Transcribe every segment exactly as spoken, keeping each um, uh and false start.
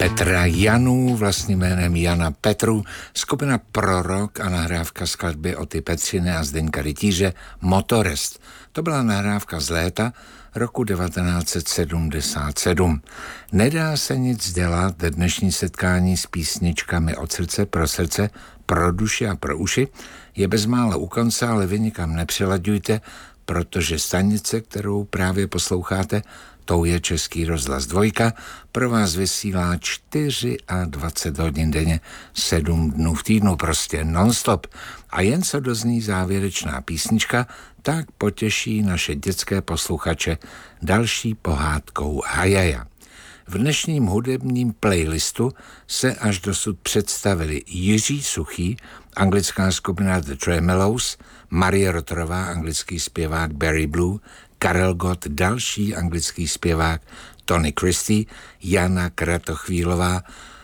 Petra Janů, vlastním jménem Jana Petru, skupina Prorok a nahrávka skladby Oty Petřiny a Zdeňka Rytíře Motorest. To byla nahrávka z léta roku devatenáct set sedmdesát sedm. Nedá se nic dělat, dnešní setkání s písničkami od srdce pro srdce, pro duši a pro uši je bezmála u konce, ale vy nikam nepřelaďujte, protože stanice, kterou právě posloucháte, tou je Český rozhlas dvojka, pro vás vysílá dvacet čtyři hodin denně, sedm dnů v týdnu, prostě non-stop. A jen co dozní závěrečná písnička, tak potěší naše dětské posluchače další pohádkou Hajaja. V dnešním hudebním playlistu se až dosud představili Jiří Suchý, anglická skupina The Tremeloes, Marie Rotorová, anglický zpěvák Barry Blue, Karel Gott, další anglický zpěvák Tony Christie, Jana Kratochvílová,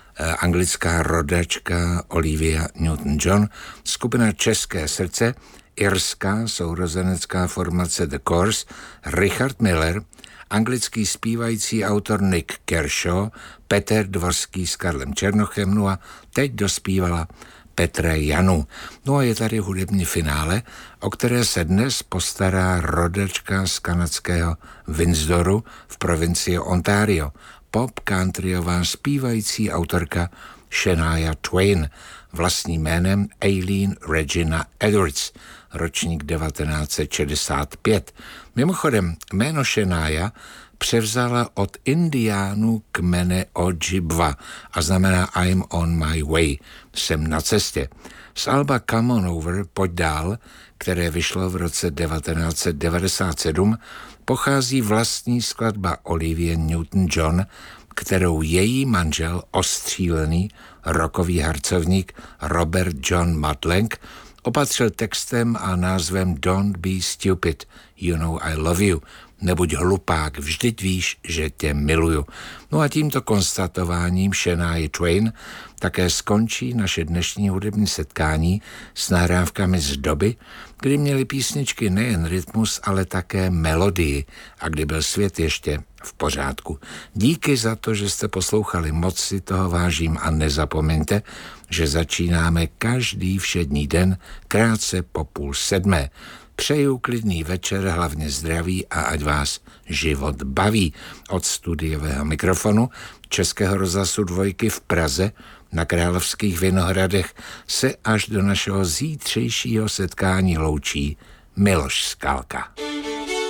anglická rodačka Olivia Newton-John, skupina České srdce, irská sourozenecká formace The Course, Richard Miller, anglický zpívající autor Nick Kershaw, Petr Dvorský s Karlem Černochem, no a teď dospívala Petra Janu. No a je tady hudební finále, o které se dnes postará rodačka z kanadského Windsoru v provincii Ontario, pop countryová zpívající autorka Shania Twain, vlastním jménem Eileen Regina Edwards, ročník devatenáct set šedesát pět. Mimochodem, jméno Shania převzala od indiánů kmene Ojibwa a znamená I'm on my way, jsem na cestě. Z alba Come On Over, Pojď dál, které vyšlo v roce devatenáct set devadesát sedm, pochází vlastní skladba Olivia Newton-John, kterou její manžel, ostřílený rockový harcovník Robert John Matlang, opatřil textem a názvem Don't be stupid, you know I love you. Nebuď hlupák, vždyť víš, že tě miluju. No a tímto konstatováním Shania Twain také skončí naše dnešní hudební setkání s nahrávkami z doby, kdy měly písničky nejen rytmus, ale také melodii a kdy byl svět ještě v pořádku. Díky za to, že jste poslouchali, moc si toho vážím a nezapomeňte, že začínáme každý všední den krátce po půl sedmé. Přeju klidný večer, hlavně zdraví a ať vás život baví. Od studiového mikrofonu Českého rozhlasu dvojky v Praze na Královských Vinohradech se až do našeho zítřejšího setkání loučí Miloš Skalka.